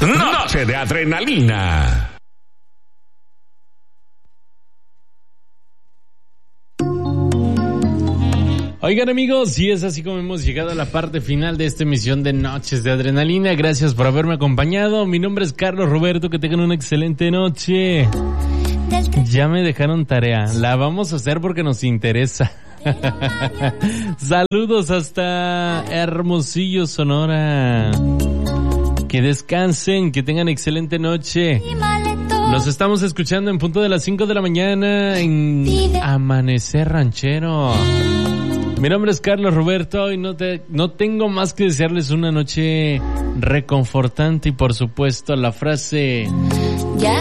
Noche de adrenalina. Oigan amigos, y es así como hemos llegado a la parte final de esta emisión de Noches de Adrenalina. Gracias por haberme acompañado. Mi nombre es Carlos Roberto, que tengan una excelente noche. Ya me dejaron tarea, la vamos a hacer porque nos interesa. Saludos hasta Hermosillo, Sonora. Que descansen, que tengan excelente noche. Nos estamos escuchando en punto de las 5 de la mañana en Amanecer Ranchero. Mi nombre es Carlos Roberto y no tengo más que desearles una noche reconfortante y por supuesto la frase: ya